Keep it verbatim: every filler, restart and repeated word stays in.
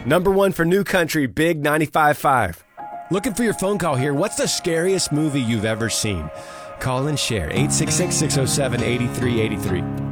Number one for New Country, Big ninety-five point five. Looking for your phone call here. What's the scariest movie you've ever seen? Call and share. eight six six, six oh seven, eight three eight three.